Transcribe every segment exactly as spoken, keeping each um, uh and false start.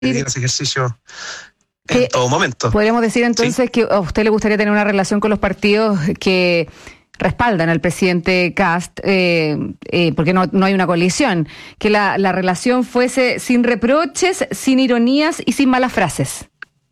ese ejercicio en todo momento. Podríamos decir entonces ¿sí? que a usted le gustaría tener una relación con los partidos que respaldan al presidente Kast, eh, eh, porque no, no hay una coalición, que la, la relación fuese sin reproches, sin ironías y sin malas frases.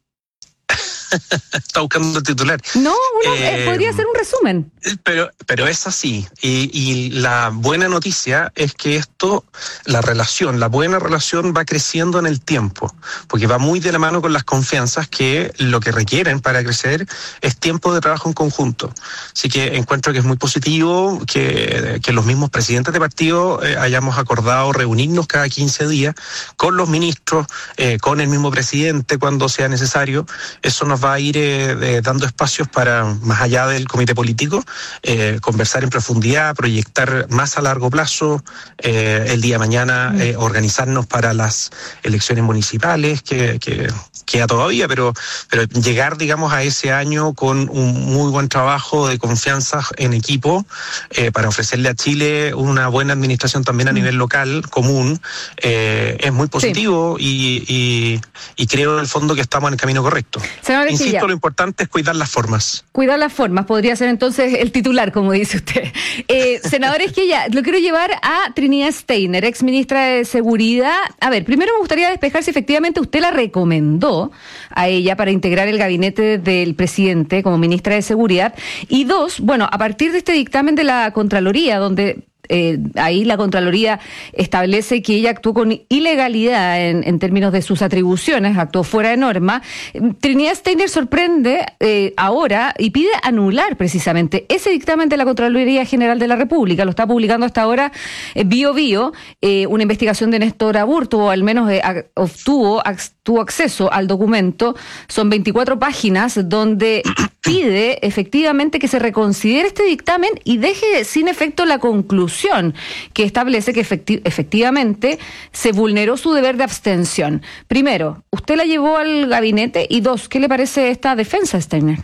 Está buscando el titular. No, uno, eh, eh, podría ser un resumen. Pero, pero es así. Y, y la buena noticia es que esto, la relación, la buena relación va creciendo en el tiempo, porque va muy de la mano con las confianzas que lo que requieren para crecer es tiempo de trabajo en conjunto. Así que encuentro que es muy positivo que, que los mismos presidentes de partido eh, hayamos acordado reunirnos cada quince días con los ministros, eh, con el mismo presidente cuando sea necesario. Eso nos va a ir eh, eh, dando espacios para, más allá del comité político, eh, conversar en profundidad, proyectar más a largo plazo, eh, el día de mañana eh, organizarnos para las elecciones municipales, que, que queda todavía, pero, pero llegar, digamos, a ese año con un muy buen trabajo de confianza en equipo eh, para ofrecerle a Chile una buena administración también a nivel local, común, eh, es muy positivo sí. y, y, y creo en el fondo que estamos en el camino correcto. Senador Insisto, Esquilla, lo importante es cuidar las formas. Cuidar las formas, podría ser entonces el titular, como dice usted. Eh, senador Esquilla, lo quiero llevar a Trinidad Steiner, ex ministra de Seguridad. A ver, primero me gustaría despejar si efectivamente usted la recomendó a ella para integrar el gabinete del presidente como ministra de Seguridad. Y dos, bueno, a partir de este dictamen de la Contraloría, donde Eh, ahí la Contraloría establece que ella actuó con ilegalidad en, en términos de sus atribuciones, actuó fuera de norma. Trinidad Steiner sorprende eh, ahora y pide anular precisamente ese dictamen de la Contraloría General de la República. Lo está publicando hasta ahora eh, Bio Bio, eh, una investigación de Néstor Aburto, o al menos eh, obtuvo, tuvo acceso al documento. Son veinticuatro páginas donde pide efectivamente que se reconsidere este dictamen y deje sin efecto la conclusión que establece que efecti- efectivamente se vulneró su deber de abstención. Primero, ¿usted la llevó al gabinete? Y dos, ¿qué le parece esta defensa, Steiner?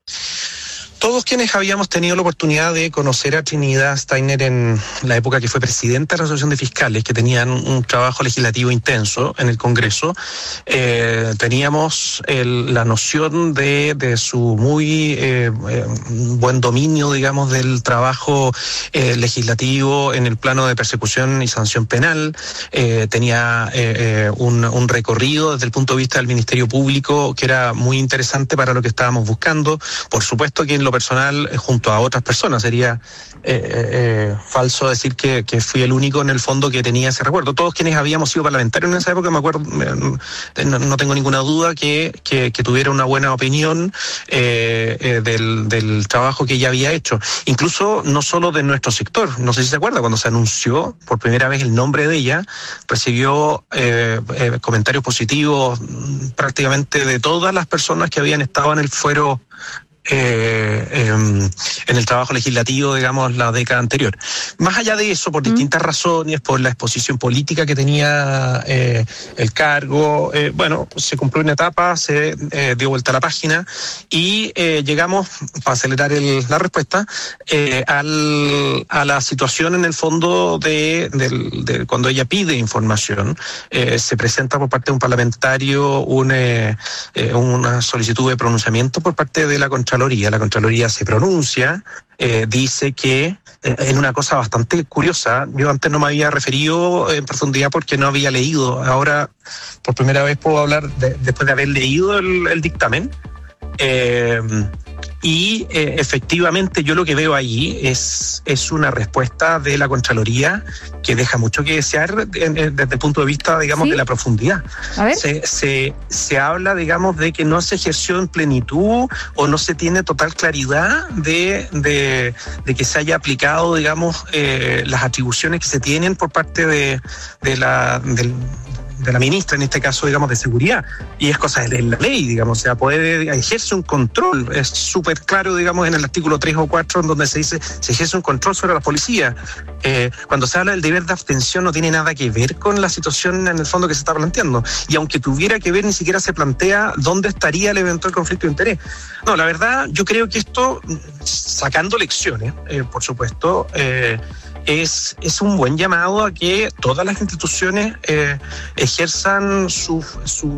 Todos quienes habíamos tenido la oportunidad de conocer a Trinidad Steiner en la época que fue presidenta de la Asociación de Fiscales, que tenían un trabajo legislativo intenso en el Congreso, eh, teníamos el, la noción de, de su muy eh, eh, buen dominio, digamos, del trabajo eh, legislativo en el plano de persecución y sanción penal. Eh, tenía eh, eh, un, un recorrido desde el punto de vista del Ministerio Público que era muy interesante para lo que estábamos buscando. Por supuesto que en lo personal junto a otras personas. Sería eh, eh, falso decir que, que fui el único en el fondo que tenía ese recuerdo. Todos quienes habíamos sido parlamentarios en esa época, me acuerdo, no, no tengo ninguna duda que, que, que tuviera una buena opinión eh, eh, del, del trabajo que ella había hecho. Incluso no solo de nuestro sector. No sé si se acuerda, cuando se anunció por primera vez el nombre de ella, recibió eh, eh, comentarios positivos prácticamente de todas las personas que habían estado en el fuero Eh, eh, en el trabajo legislativo, digamos, la década anterior. Más allá de eso, por distintas mm. razones, por la exposición política que tenía eh, el cargo, eh, bueno, se cumplió una etapa, se eh, dio vuelta a la página y eh, llegamos, para acelerar el, la respuesta, eh, al, a la situación en el fondo de, de, de cuando ella pide información, eh, se presenta por parte de un parlamentario un, eh, eh, una solicitud de pronunciamiento por parte de la Contraloría. La Contraloría se pronuncia, eh, dice que eh, en una cosa bastante curiosa, yo antes no me había referido en profundidad porque no había leído, ahora por primera vez puedo hablar de, después de haber leído el, el dictamen. Eh, y eh, efectivamente yo lo que veo ahí es, es una respuesta de la Contraloría que deja mucho que desear desde el punto de vista, digamos, ¿sí? de la profundidad. A ver. Se, se, se habla, digamos, de que no se ejerció en plenitud o no se tiene total claridad de, de, de que se haya aplicado, digamos, eh, las atribuciones que se tienen por parte de, de la... del, de la ministra, en este caso, digamos, de seguridad, y es cosa de la ley, digamos, o sea, poder ejercer un control, es súper claro, digamos, en el artículo tres o cuatro, en donde se dice, se ejerce un control sobre la policía. Eh, cuando se habla del deber de abstención no tiene nada que ver con la situación en el fondo que se está planteando, y aunque tuviera que ver, ni siquiera se plantea dónde estaría el eventual conflicto de interés. No, la verdad, yo creo que esto, sacando lecciones, eh, por supuesto, eh, es, es un buen llamado a que todas las instituciones eh, ejerzan su, su